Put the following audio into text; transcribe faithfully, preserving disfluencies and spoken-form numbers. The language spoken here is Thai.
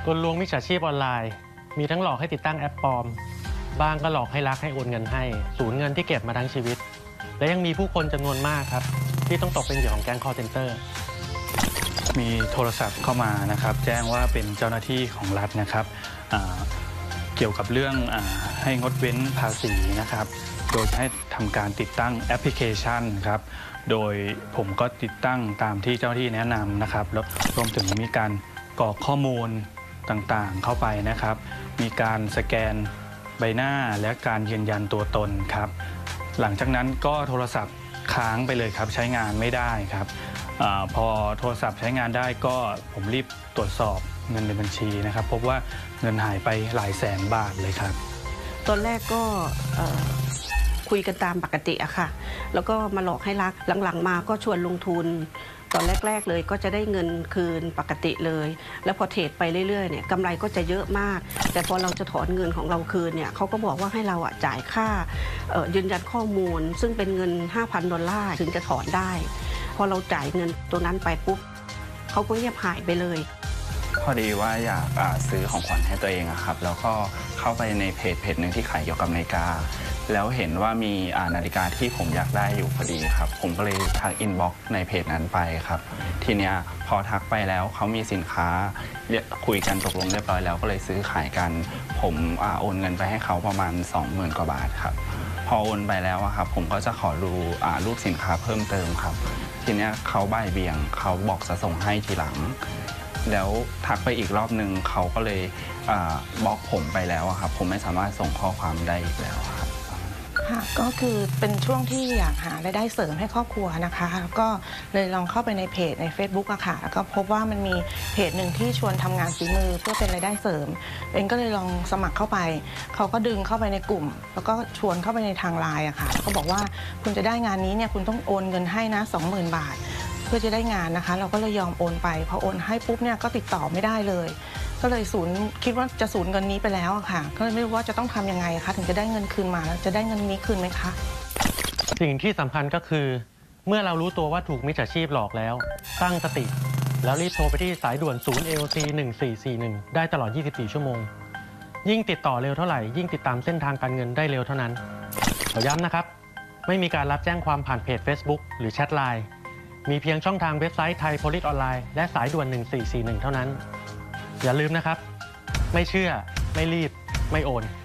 กลลวงมิจฉาชีพออนไลน์มีทั้งหลอกให้ติดตั้งแอปปลอมบางก็หลอกให้รักให้โอนเงินให้สูญเงินที่เก็บมาทั้งชีวิตและยังมีผู้คนจำนวนมากครับที่ต้องตกเป็นเหยื่อของแก๊ง call center มีโทรศัพท์เข้ามานะครับแจ้งว่าเป็นเจ้าหน้าที่ของรัฐนะครับเกี่ยวกับเรื่องอให้งดเว้นภาษีนะครับโดยให้ทำการติดตั้งแอปพลิเคชันครับโดยผมก็ติดตั้งตามที่เจ้าหน้าที่แนะนำนะครับแล้วรวมถึงมีการกรอกข้อมูลต่างๆเข้าไปนะครับมีการสแกนใบหน้าและการยืนยันตัวตนครับหลังจากนั้นก็โทรศัพท์ค้างไปเลยครับใช้งานไม่ได้ครับอพอโทรศัพท์ใช้งานได้ก็ผมรีบตรวจสอบเงินในบัญชีนะครับพบว่าเงินหายไปหลายแสนบาทเลยครับตอนแรกก็คุยกันตามปกติอะค่ะแล้วก็มาหลอกให้รักหลังๆมาก็ชวนลงทุนตอนแรกๆเลยก็จะได้เงินคืนปกติเลยแล้วพอเทรดไปเรื่อยๆเนี่ยกำไรก็จะเยอะมากแต่พอเราจะถอนเงินของเราคืนเนี่ยเขาก็บอกว่าให้เราอะจ่ายค่ายืนยันข้อมูลซึ่งเป็นเงิน ห้าพัน ดอลลาร์ถึงจะถอนได้พอเราจ่ายเงินตัวนั้นไปปุ๊บเขาก็เงียบหายไปเลยพอดีว่าอยากซื้อของขวัญให้ตัวเองครับแล้วก็เข้าไปในเพจเพจหนึ่งที่ขายเกี่ยวกับนาฬิกาแล้วเห็นว่ามีนาฬิกาที่ผมอยากได้อยู่พอดีครับผมก็เลยทักอินบ็อกซ์ในเพจนั้นไปครับทีเนี้ยพอทักไปแล้วเขามีสินค้าคุยกันตกลงเรียบร้อยแล้วก็เลยซื้อขายกันผมโอนเงินไปให้เขาประมาณ สองหมื่น กว่าบาทครับพอโอนไปแล้วครับผมก็จะขอดูรูปสินค้าเพิ่มเติมครับทีเนี้ยเขาบ่ายเบี่ยงเขาบอกจะส่งให้ทีหลังแล้วทักไปอีกรอบนึงเขาก็เลยบล็อกผมไปแล้วครับผมไม่สามารถส่งข้อความได้อีกแล้วครับค่ะก็คือเป็นช่วงที่อยากหารายได้เสริมให้ครอบครัวนะคะแล้วก็เลยลองเข้าไปในเพจใน Facebook อะค่ะแล้วก็พบว่ามันมีเพจหนึ่งที่ชวนทำงานฝีมือเพื่อเป็นรายได้เสริมเองก็เลยลองสมัครเข้าไปเขาก็ดึงเข้าไปในกลุ่มแล้วก็ชวนเข้าไปในทางไลน์อะค่ะแล้วก็บอกว่าคุณจะได้งานนี้เนี่ยคุณต้องโอนเงินให้นะ สองหมื่น บาทเพื่อจะได้งานนะคะเราก็เลยยอมโอนไปพอโอนให้ปุ๊บเนี่ยก็ติดต่อไม่ได้เลยก็เลยสูญคิดว่าจะสูญเงินนี้ไปแล้วอะค่ะก็เลยไม่รู้ว่าจะต้องทำยังไงคะถึงจะได้เงินคืนมาแล้วจะได้เงินนี้คืนไหมคะสิ่งที่สำคัญก็คือเมื่อเรารู้ตัวว่าถูกมิจฉาชีพหลอกแล้วตั้งสติแล้วรีบโทรไปที่สายด่วนศูนย์ เอ โอ ซี หนึ่งสี่สี่หนึ่งได้ตลอดยี่สิบสี่ชั่วโมงยิ่งติดต่อเร็วเท่าไหร่ยิ่งติดตามเส้นทางการเงินได้เร็วเท่านั้นขอย้ำนะครับไม่มีการรับแจ้งความผ่านเพจ Facebook หรือแชทไลน์มีเพียงช่องทางเว็บไซต์ไทยโพลิสออนไลน์และสายด่วนหนึ่งสี่สี่หนึ่งเท่านั้นอย่าลืมนะครับไม่เชื่อไม่รีบไม่โอน